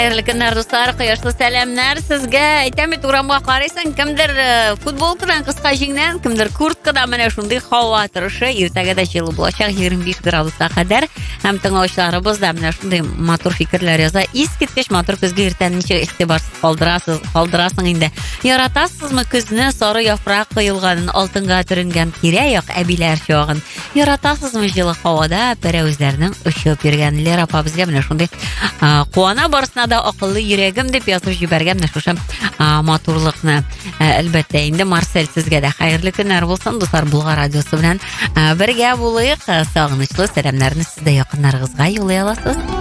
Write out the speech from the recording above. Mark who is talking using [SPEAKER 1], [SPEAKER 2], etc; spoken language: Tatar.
[SPEAKER 1] Хәерле көннәр, дуслар, кояшлы сәламнар сезгә. Әйтәм бит, урамга карыйсың, кемдер футболкадан, кыска җиңнән, кемдер курткадан менә шундый һава торышы, иртәгә дә җылы булачак, 25 градуска кадәр. Һәм тыңлаучыларыбыз да менә шундый матур фикерләр яза. Искиткеч матур көзгә иртән ничек игътибарсыз калдырасың инде. Яратасызмы көзне, сары яфрак коелганын, алтынга төренгән тирә-як әбиләр чагын? Яратасызмы җылы һавада пәрәүзләрнең очып йөргәнләр? Апа безгә менә шундый куана барысына да акыллы йөрәгем дип язып җибәргән менә шушы матурлыкны. Әлбәттә, инде Марсель сезгә дә хәерле көннәр булсын, дуслар. Булга радиосы белән бергә булыйк. Сагынычлы сәламнарны сездә якыннарыгызга юллый аласыз.